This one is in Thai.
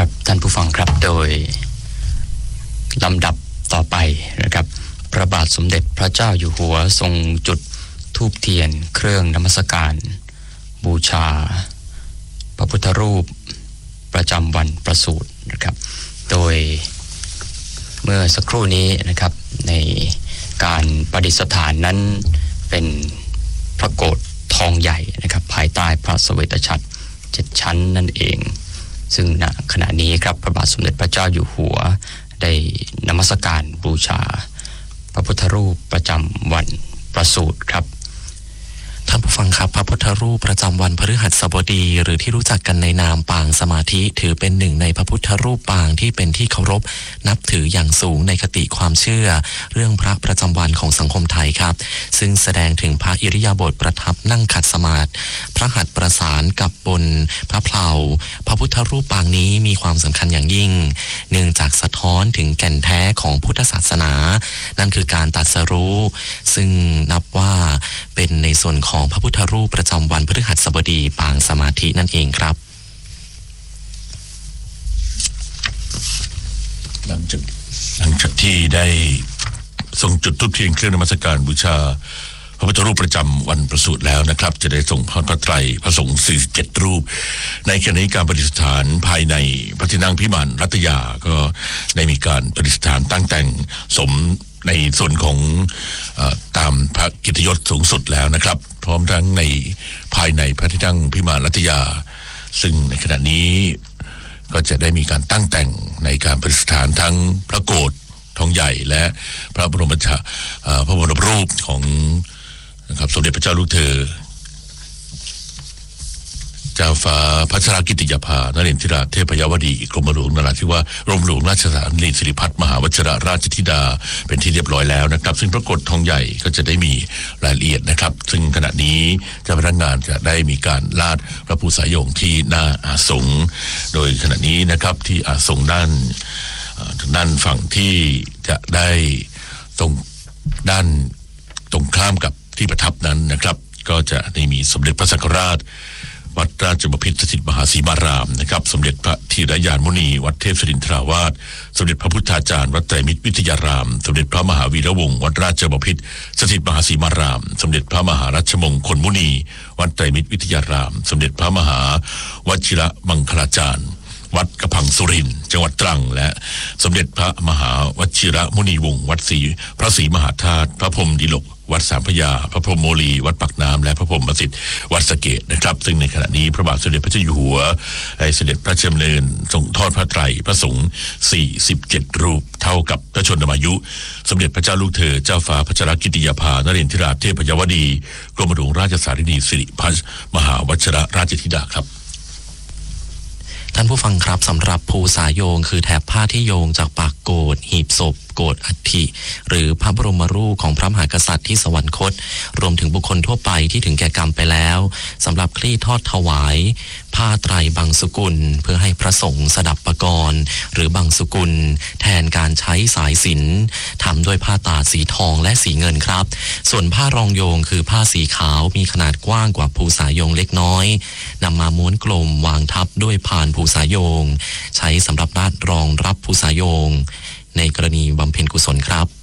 ครับท่านผู้ฟังครับโดยลำดับต่อไปนะครับพระบาทสมเด็จพระเจ้าอยู่หัวทรงจุดธูปเทียนเครื่องนมัสการบูชาพระพุทธรูปประจำวันประสูตินะครับโดยเมื่อสักครู่นี้นะครับในการประดิษฐานนั้นเป็นพระโกฐทองใหญ่นะครับภายใต้พระเสวตฉัตร7 ชั้นนั่นเองซึ่งณขณะนี้ครับพระบาทสมเด็จพระเจ้าอยู่หัวได้นมัสการบูชาพระพุทธรูปประจำวันประสูติครับท่านผู้ฟังครับพระพุทธรูปประจำวันพฤหัสบดีหรือที่รู้จักกันในนามปางสมาธิถือเป็นหนึ่งในพระพุทธรูปปางที่เป็นที่เคารพนับถืออย่างสูงในคติความเชื่อเรื่องพระประจำวันของสังคมไทยครับซึ่งแสดงถึงพระอิริยาบถประทับนั่งขัดสมาธิพระหัตถ์ประสานกับบนพระเพลาพระพุทธรูปปางนี้มีความสำคัญอย่างยิ่งเนื่องจากสะท้อนถึงแก่นแท้ของพุทธศาสนานั่นคือการตรัสรู้ซึ่งนับว่าเป็นในส่วนของพระพุทธรูปประจำวันพฤหัสบดีปางสมาธินั่นเองครับหลังจากที่ได้ส่งจุดธูปเทียนเครื่องนมัสการบูชาพระพุทธรูปประจำวันประสูติแล้วนะครับจะได้ส่งพระไตรพระสงฆ์47 รูปในขณะนี้การประดิษฐานภายในพระที่นั่งพิมานรัตยาก็ได้มีการประดิษฐานตั้งแต่งสมในส่วนของตามพระกิตติยศสูงสุดแล้วนะครับพร้อมทั้งในภายในพระที่นั่งพิมานรัตยาซึ่งในขณะนี้ก็จะได้มีการตั้งแต่งในการประดิษฐานทั้งพระโกฐทองใหญ่และพระบรมรูปของนะครับสมเด็จพระเจ้าลูกเธอเจ้าฟ้าพัชรกิติยาภานเรนทิราเทพยวดีกรมหลวงนราธิวาสกรมหลวงราชสถานีสิริพัฒน์มหาวชิรราชธิดาเป็นที่เรียบร้อยแล้วนะครับซึ่งพระโกฐทองใหญ่ก็จะได้มีรายละเอียดนะครับซึ่งขณะนี้เจ้าพนักงานจะได้มีการลาดพระภูษายงที่หน้าอาสงฆ์โดยขณะนี้นะครับที่อาสงฆ์ด้านฝั่งที่จะได้ตรงด้านตรงข้ามกับที่ประทับนั้นนะครับก็จะได้มีสมเด็จพระสังฆราชวัดราชบพิตรสถิตมหาสีมารามนะครับสมเด็จพระธีรยานมุนีวัดเทพศิรินทราวาสสมเด็จพระพุทธาจารย์วัดไตรมิตรวิทยารามสมเด็จพระมหาวีระวงศ์วัดราชบพิตรสถิตมหาสีมารามสมเด็จพระมหารัชมงคลมุนีวัดไตรมิตรวิทยารามสมเด็จพระมหาวชิรมังคลาจารย์วัดกระพังสุรินทร์จังหวัดตรังและสมเด็จพระมหาวชิรมุนีวงศ์วัดพระศรีมหาธาตุพระพรหมดิลกวัดสามพญาพระพรหมโมลีวัดปากน้ำและพระพรหมประสิทธิ์วัดสะเกษนะครับซึ่งในขณะนี้พระบาทสมเด็จพระเจ้าอยู่หัวได้เสด็จพระราชดำเนินส่งทอดพระไตรพระสงฆ์47 รูปเท่ากับพระชนมายุสมเด็จพระเจ้าลูกเธอเจ้าฟ้าพัชรกิติยาภานเรนทิราเทพยวดีกรมหลวงราชสถานีสิริพัฒน์มหาวชิรราชธิดาครับท่านผู้ฟังครับสำหรับภูษาโยงคือแถบผ้าที่โยงจากปากโกฐหีบศพโกฐอัฐิหรือพระบรมรูปของพระมหากษัตริย์ที่สวรรคตรวมถึงบุคคลทั่วไปที่ถึงแก่กรรมไปแล้วสำหรับคลี่ทอดถวายผ้าไตรบังสุกุลเพื่อให้พระสงฆ์สดับปกรณ์หรือบังสุกุลแทนการใช้สายสิญจน์ทำด้วยผ้าตาดสีทองและสีเงินครับส่วนผ้ารองโยงคือผ้าสีขาวมีขนาดกว้างกว่าภูษาโยงเล็กน้อยนำมาม้วนกลมวางทับด้วยพานภูษาโยงใช้สำหรับราดรองรับภูษาโยงในกรณีบำเพ็ญกุศลครับ